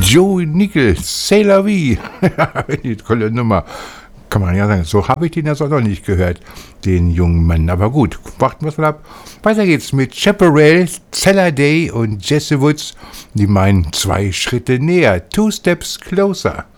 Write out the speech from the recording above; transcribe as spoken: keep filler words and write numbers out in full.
Joe Nickel, C'est la vie. Die tolle Nummer. Kann man ja sagen, so habe ich den jetzt auch noch nicht gehört, den jungen Mann. Aber gut, warten wir es mal ab. Weiter geht's mit Chaparral, Zeller Day und Jesse Woods. Die meinen zwei Schritte näher. Two steps closer.